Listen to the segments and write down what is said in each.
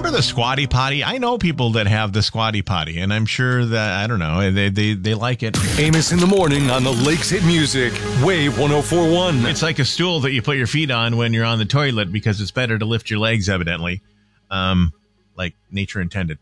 remember the Squatty Potty? I know people that have the Squatty Potty, and I'm sure that, I don't know, they like it. Amos in the morning on the Lakes Hit Music, Wave 1041. It's like a stool that you put your feet on when you're on the toilet because it's better to lift your legs, evidently, like nature intended.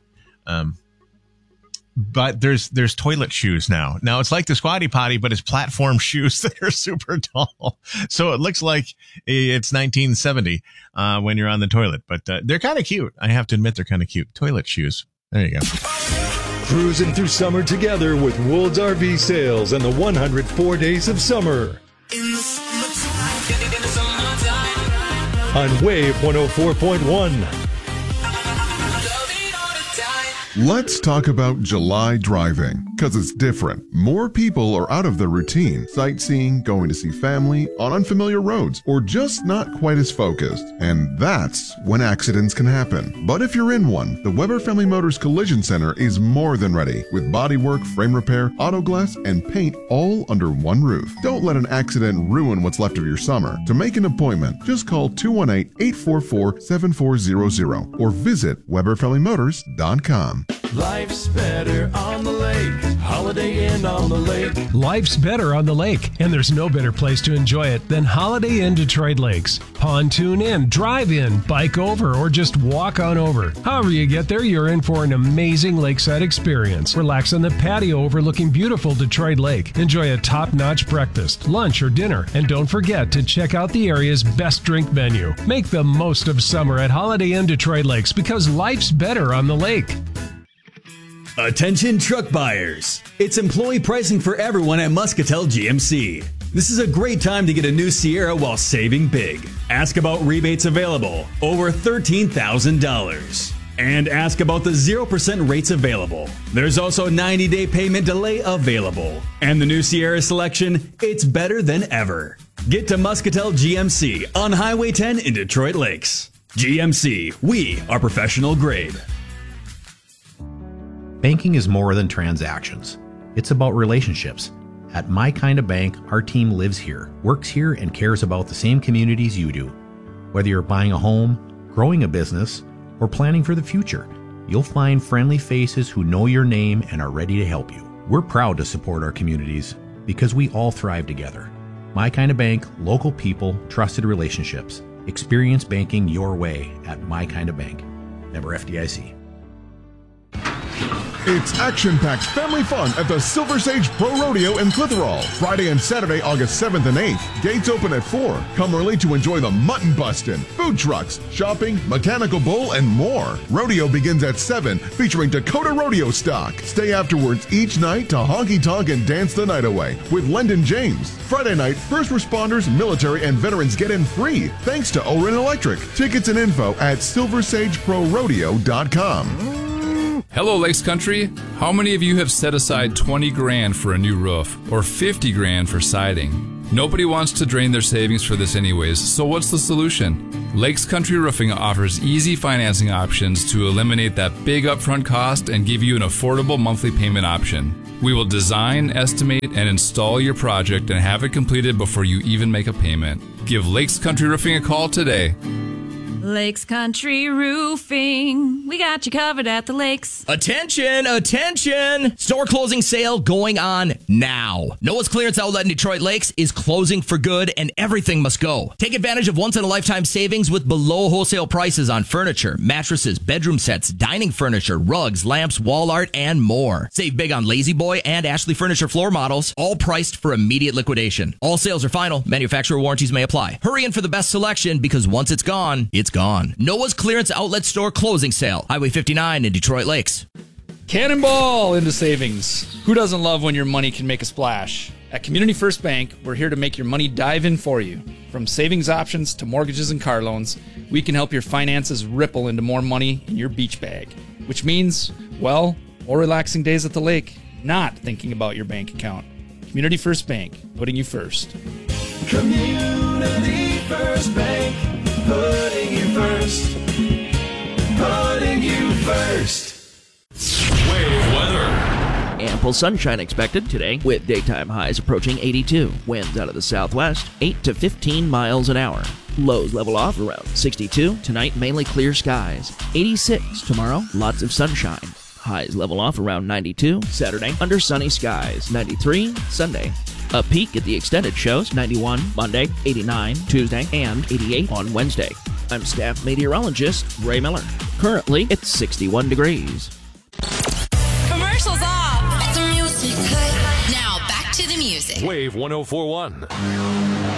But there's toilet shoes now. Now it's like the Squatty Potty, but it's platform shoes that are super tall. So it looks like it's 1970 when you're on the toilet. But they're kind of cute. I have to admit, they're kind of cute. Toilet shoes. There you go. Cruising through summer together with Wool's RV Sales and the 104 Days of Summer. On Wave 104.1. Let's talk about July driving, because it's different. More people are out of their routine, sightseeing, going to see family, on unfamiliar roads, or just not quite as focused. And that's when accidents can happen. But if you're in one, the Weber Family Motors Collision Center is more than ready, with bodywork, frame repair, auto glass, and paint all under one roof. Don't let an accident ruin what's left of your summer. To make an appointment, just call 218-844-7400 or visit WeberFamilyMotors.com. Life's better on the lake. Holiday Inn on the lake. Life's better on the lake, and there's no better place to enjoy it than Holiday Inn Detroit Lakes. Pontoon in, drive in, bike over, or just walk on over. However you get there, you're in for an amazing lakeside experience. Relax on the patio overlooking beautiful Detroit Lake. Enjoy a top-notch breakfast, lunch, or dinner, and don't forget to check out the area's best drink menu. Make the most of summer at Holiday Inn Detroit Lakes, because life's better on the lake. Attention truck buyers. It's employee pricing for everyone at Muscatel GMC. This is a great time to get a new Sierra while saving big. Ask about rebates available, over $13,000. And ask about the 0% rates available. There's also 90-day payment delay available. And the new Sierra selection, it's better than ever. Get to Muscatel GMC on Highway 10 in Detroit Lakes. GMC, we are professional grade. Banking is more than transactions. It's about relationships. At My Kind of Bank, our team lives here, works here, and cares about the same communities you do. Whether you're buying a home, growing a business, or planning for the future, you'll find friendly faces who know your name and are ready to help you. We're proud to support our communities because we all thrive together. My Kind of Bank, local people, trusted relationships. Experience banking your way at My Kind of Bank. Member FDIC. It's action-packed family fun at the Silver Sage Pro Rodeo in Clitheroe. Friday and Saturday, August 7th and 8th. Gates open at 4. Come early to enjoy the mutton bustin', food trucks, shopping, mechanical bull, and more. Rodeo begins at 7, featuring Dakota Rodeo stock. Stay afterwards each night to honky-tonk and dance the night away with Lendon James. Friday night, first responders, military, and veterans get in free thanks to Oren Electric. Tickets and info at silversageprorodeo.com. Hello, Lakes Country. How many of you have set aside 20 grand for a new roof or 50 grand for siding? Nobody wants to drain their savings for this anyways, so what's the solution? Lakes Country Roofing offers easy financing options to eliminate that big upfront cost and give you an affordable monthly payment option. We will design, estimate, and install your project and have it completed before you even make a payment. Give Lakes Country Roofing a call today. Lakes Country Roofing. We got you covered at the lakes. Attention, attention! Store closing sale going on now. Noah's Clearance Outlet in Detroit Lakes is closing for good and everything must go. Take advantage of once-in-a-lifetime savings with below wholesale prices on furniture, mattresses, bedroom sets, dining furniture, rugs, lamps, wall art, and more. Save big on Lazy Boy and Ashley Furniture floor models, all priced for immediate liquidation. All sales are final. Manufacturer warranties may apply. Hurry in for the best selection because once it's gone, it's gone. Noah's Clearance Outlet Store closing sale. Highway 59 in Detroit Lakes. Cannonball into savings. Who doesn't love when your money can make a splash? At Community First Bank, we're here to make your money dive in for you. From savings options to mortgages and car loans, we can help your finances ripple into more money in your beach bag. Which means, well, more relaxing days at the lake, not thinking about your bank account. Community First Bank, putting you first. Community First Bank, putting you first. Putting you first. Wave weather. Ample sunshine expected today with daytime highs approaching 82. Winds out of the southwest, 8 to 15 miles an hour. Lows level off around 62. Tonight, mainly clear skies. 86 tomorrow, lots of sunshine. Highs level off around 92. Saturday, under sunny skies. 93 Sunday. A peak at the extended shows. 91 Monday, 89 Tuesday, and 88 on Wednesday. I'm staff meteorologist Ray Miller. Currently, it's 61 degrees. Commercials off. The music. Now back to the music. Wave 104.1.